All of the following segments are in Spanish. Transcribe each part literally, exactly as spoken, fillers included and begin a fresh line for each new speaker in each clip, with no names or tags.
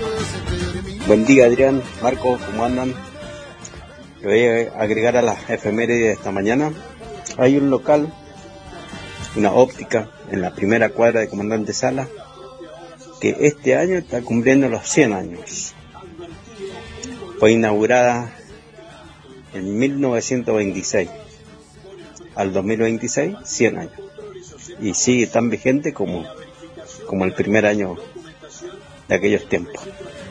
Buen día, Adrián, Marco, ¿cómo andan? Le voy a agregar a las efemérides de esta mañana. Hay un local, una óptica, en la primera cuadra de Comandante Sala, que este año está cumpliendo los cien años. Fue inaugurada en mil novecientos veintiséis. Al dos mil veintiséis, cien años. Y sigue tan vigente como, como el primer año de aquellos tiempos.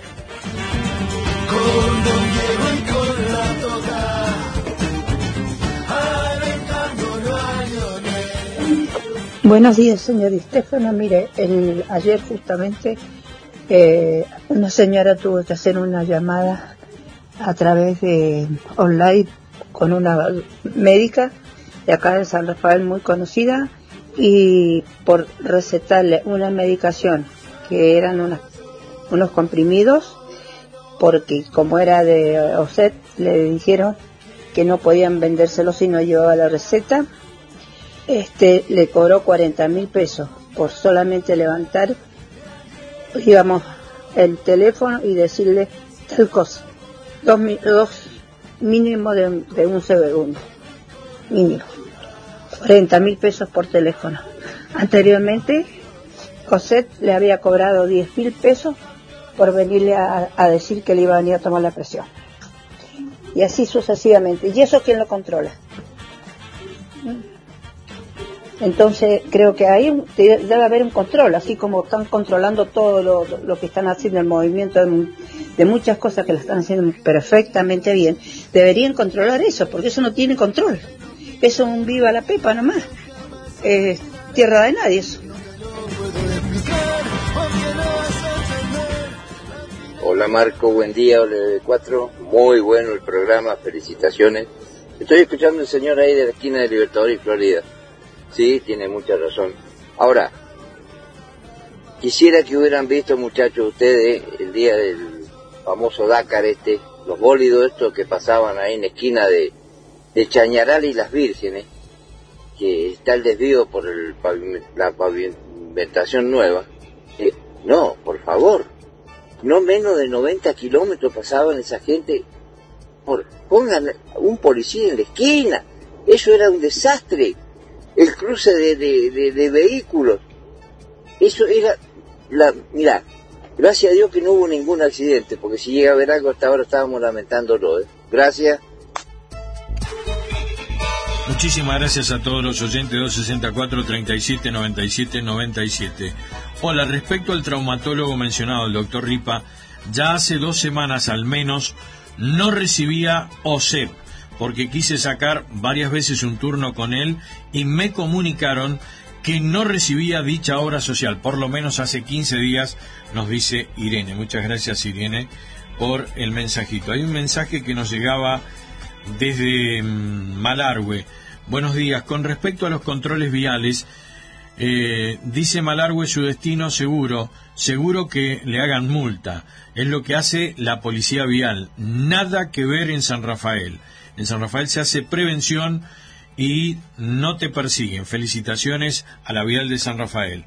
Buenos días, señor Estefano. Mire, el, ayer justamente eh, una señora tuvo que hacer una llamada a través de online con una médica de acá de San Rafael muy conocida, y por recetarle una medicación que eran unas, unos comprimidos, porque como era de O S E T le dijeron que no podían vendérselo si no llevaba la receta. Este le cobró cuarenta mil pesos por solamente levantar, digamos, el teléfono y decirle tal cosa. Dos, dos mínimo de, de un segundo. Mínimo. cuarenta mil pesos por teléfono. Anteriormente, O S E T le había cobrado diez mil pesos por venirle a, a decir que le iba a venir a tomar la presión. Y así sucesivamente. ¿Y eso quién lo controla? Entonces creo que ahí debe haber un control, así como están controlando todo lo, lo que están haciendo, el movimiento de, de muchas cosas que lo están haciendo perfectamente bien. Deberían controlar eso, porque eso no tiene control. Eso es un viva la pepa nomás. Es tierra de nadie eso.
Hola Marco, buen día, hola de cuatro, muy bueno el programa, felicitaciones. Estoy escuchando al señor ahí de la esquina de Libertador y Florida. Sí, tiene mucha razón. Ahora, quisiera que hubieran visto, muchachos, ustedes el día del famoso Dakar este, los bólidos estos que pasaban ahí en la esquina de, de Chañaral y Las Vírgenes, que está el desvío por el paviment, la pavimentación nueva. Eh, no, por favor, no menos de noventa kilómetros pasaban esa gente. Por, pongan un policía en la esquina, eso era un desastre. El cruce de, de, de, de vehículos, eso era, la, mirá, gracias a Dios que no hubo ningún accidente, porque si llega a haber algo hasta ahora estábamos lamentándolo, ¿eh? Gracias.
Muchísimas gracias a todos los oyentes. Dos sesenta y cuatro, treinta y siete, noventa y siete, noventa y siete. Hola, respecto al traumatólogo mencionado, el doctor Ripa, ya hace dos semanas al menos no recibía O S E P, porque quise sacar varias veces un turno con él y me comunicaron que no recibía dicha obra social, por lo menos hace quince días, nos dice Irene. Muchas gracias, Irene, por el mensajito. Hay un mensaje que nos llegaba desde um, Malargüe. Buenos días, con respecto a los controles viales, eh, dice Malargüe su destino seguro, seguro que le hagan multa. Es lo que hace la policía vial, nada que ver en San Rafael. En San Rafael se hace prevención y no te persiguen. Felicitaciones a la Vial de San Rafael.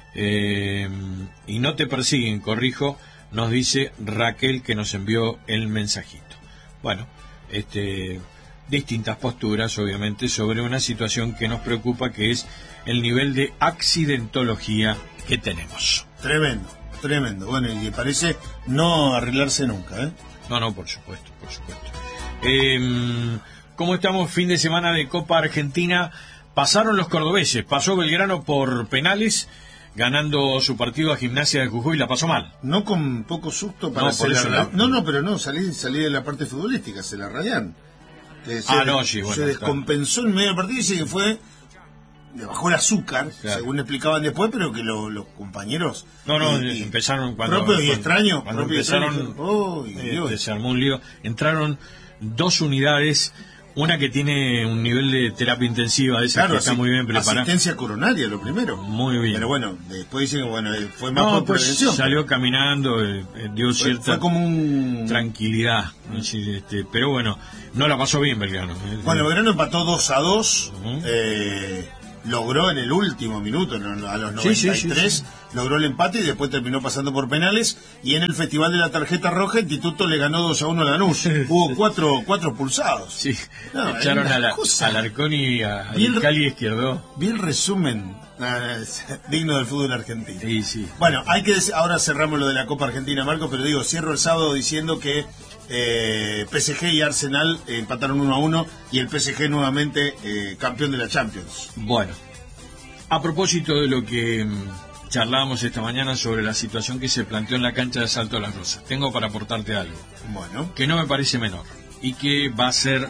Eh, y no te persiguen, corrijo, nos dice Raquel, que nos envió el mensajito. Bueno, este, distintas posturas, obviamente, sobre una situación que nos preocupa, que es el nivel de accidentología que tenemos.
Tremendo, tremendo. Bueno, y parece no arreglarse nunca, ¿eh?
No, no, por supuesto, por supuesto. Eh, ¿Cómo estamos? Fin de semana de Copa Argentina. Pasaron los cordobeses. Pasó Belgrano por penales, ganando su partido a Gimnasia de Jujuy. La pasó mal.
No con poco susto para
no,
hacer
la...
la... No, no, pero no, salí, salí de la parte futbolística, se la rayan. Eh, se,
ah, no, sí, bueno.
Se descompensó en medio del partido y dice que fue... Le bajó el azúcar, claro, según explicaban después, pero que lo, los compañeros...
No, no,
y, y
empezaron cuando...
Propios y extraños.
Cuando
propio
empezaron...
Extraño, oh, y
eh, se armó un lío. Entraron dos unidades, una que tiene un nivel de terapia intensiva, de esa, claro, que está muy bien preparada.
Asistencia coronaria, lo primero.
Muy bien.
Pero bueno, después dicen que bueno, fue más
no,
por
pues
prevención.
Salió caminando, eh, dio
fue,
cierta
fue como un...
tranquilidad. ¿No? Este, pero bueno, no la pasó bien Belgrano.
Bueno, Belgrano empató dos a dos. Uh-huh. eh, logró en el último minuto, a los noventa y tres, sí, sí, sí, sí. logró el empate y después terminó pasando por penales. Y en el Festival de la Tarjeta Roja, el Instituto le ganó dos a uno a Lanús. Hubo cuatro, cuatro expulsados.
Sí, no, echaron a la, al Arconi y a Cali Izquierdo.
Vi el resumen ah, digno del fútbol argentino.
Sí, sí.
Bueno, hay que decir, ahora cerramos lo de la Copa Argentina, Marco, pero digo, cierro el sábado diciendo que Eh, P S G y Arsenal eh, empataron uno a uno y el P S G nuevamente eh, campeón de la Champions.
Bueno, a propósito de lo que mm, charlábamos esta mañana sobre la situación que se planteó en la cancha de Salto de las Rosas, tengo para aportarte algo,
bueno,
que no me parece menor y que va a ser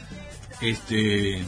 este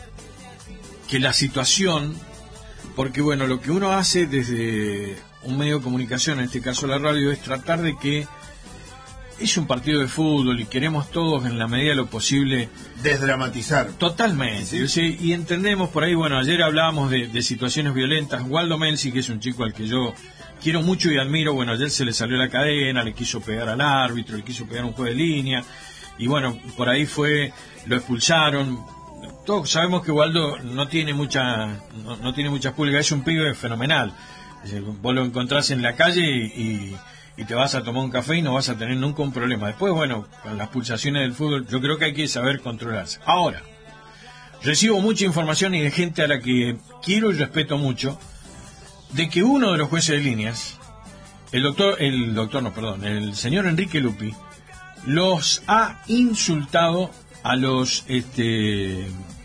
que la situación, porque bueno, lo que uno hace desde un medio de comunicación, en este caso la radio, es tratar de que es un partido de fútbol y queremos todos en la medida de lo posible
desdramatizar.
Totalmente. ¿Sí? Y entendemos por ahí, bueno, ayer hablábamos de, de situaciones violentas. Waldo Melzi, que es un chico al que yo quiero mucho y admiro, bueno, ayer se le salió la cadena, le quiso pegar al árbitro, le quiso pegar un juego de línea, y bueno, por ahí fue, lo expulsaron. Todos sabemos que Waldo no tiene mucha, no, no tiene muchas pulgas, es un pibe fenomenal. Vos lo encontrás en la calle y, y y te vas a tomar un café y no vas a tener nunca un problema. Después, bueno, con las pulsaciones del fútbol, yo creo que hay que saber controlarse. Ahora, recibo mucha información y de gente a la que quiero y respeto mucho, de que uno de los jueces de líneas, el doctor, el doctor no, perdón, el señor Enrique Lupi, los ha insultado a los este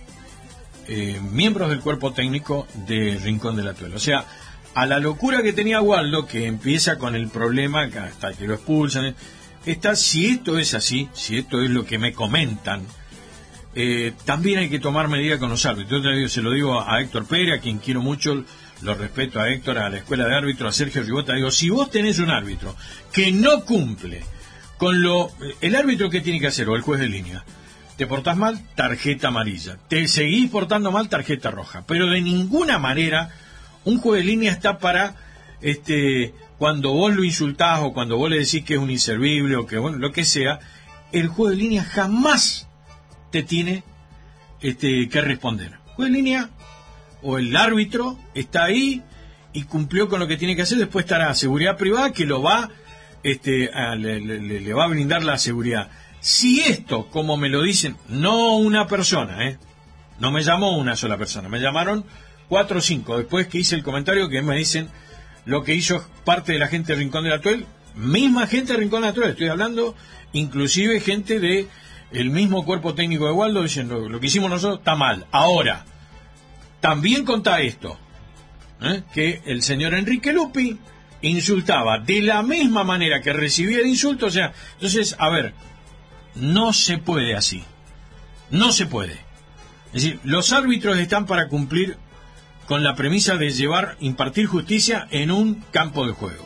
eh, miembros del cuerpo técnico de Rincón de la Tuela. O sea, a la locura que tenía Waldo, que empieza con el problema hasta que lo expulsan, está, si esto es así, si esto es lo que me comentan, eh, también hay que tomar medidas con los árbitros. Yo te digo, se lo digo a Héctor Pérez, a quien quiero mucho, lo respeto a Héctor, a la escuela de árbitros, a Sergio Ribota. Digo, si vos tenés un árbitro que no cumple con lo... El árbitro, ¿qué tiene que hacer? O el juez de línea. Te portás mal, tarjeta amarilla. Te seguís portando mal, tarjeta roja. Pero de ninguna manera... Un juez de línea está para, este, cuando vos lo insultás o cuando vos le decís que es un inservible o que, bueno, lo que sea, el juez de línea jamás te tiene este, que responder. El juez de línea o el árbitro está ahí y cumplió con lo que tiene que hacer, después estará seguridad privada que lo va, este, a, le, le, le va a brindar la seguridad. Si esto, como me lo dicen, no una persona, ¿eh? No me llamó una sola persona, me llamaron cuatro o cinco, después que hice el comentario, que me dicen lo que hizo parte de la gente de Rincón de la Tuel, misma gente de Rincón de la Tuel, estoy hablando, inclusive gente de el mismo cuerpo técnico de Waldo, diciendo lo que hicimos nosotros está mal. Ahora, también contá esto, ¿eh? que el señor Enrique Lupi insultaba de la misma manera que recibía el insulto, o sea, entonces, a ver, no se puede así, no se puede. Es decir, los árbitros están para cumplir con la premisa de llevar, impartir justicia en un campo de juego.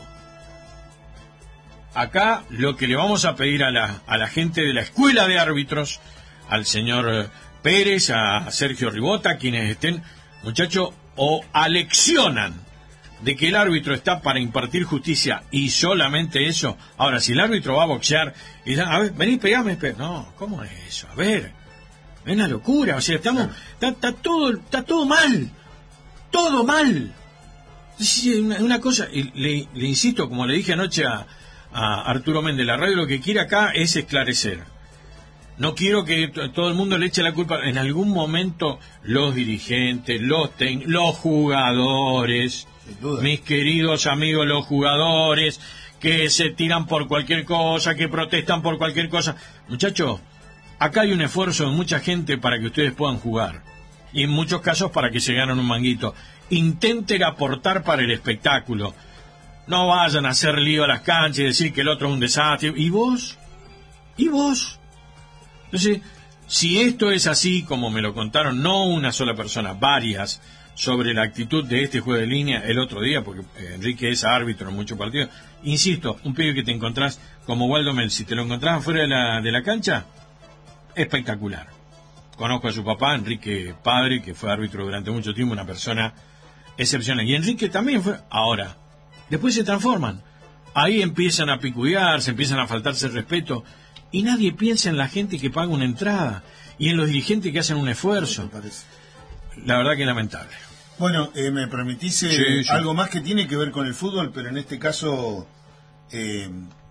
Acá lo que le vamos a pedir a la, a la gente de la escuela de árbitros, al señor Pérez, a Sergio Ribota, quienes estén, muchachos, o aleccionan de que el árbitro está para impartir justicia y solamente eso. Ahora, si el árbitro va a boxear y dice, a ver, vení, pegame, pegame. No, ¿cómo es eso? A ver, es una locura, o sea, estamos, está, está todo, está todo mal. Todo mal. Una, una cosa, le, le insisto, como le dije anoche a, a Arturo Méndez, la radio lo que quiere acá es esclarecer. No quiero que t- todo el mundo le eche la culpa. En algún momento los dirigentes, los ten- los jugadores, mis queridos amigos los jugadores, que se tiran por cualquier cosa, que protestan por cualquier cosa. Muchachos, acá hay un esfuerzo de mucha gente para que ustedes puedan jugar. Y en muchos casos para que se ganen un manguito. Intenten aportar para el espectáculo. No vayan a hacer lío a las canchas y decir que el otro es un desastre. ¿Y vos? ¿Y vos? Entonces, si esto es así, como me lo contaron, no una sola persona, varias, sobre la actitud de este juez de línea el otro día, porque Enrique es árbitro en muchos partidos, insisto, un pibe que te encontrás como Waldo Mel, si te lo encontrás afuera de la, de la cancha, espectacular. Conozco a su papá, Enrique padre, que fue árbitro durante mucho tiempo, una persona excepcional. Y Enrique también fue. Ahora, después se transforman. Ahí empiezan a picudear, se empiezan a faltarse el respeto. Y nadie piensa en la gente que paga una entrada y en los dirigentes que hacen un esfuerzo. La verdad que es lamentable.
Bueno, eh, me permitís eh,
Sí, sí.
algo más que tiene que ver con el fútbol, pero en este caso... Eh,